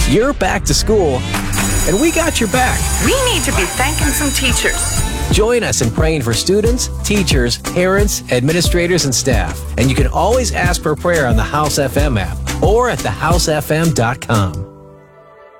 You're back to school, and we got your back. We need to be thanking some teachers. Join us in praying for students, teachers, parents, administrators, and staff. And you can always ask for prayer on the House FM app or at thehousefm.com.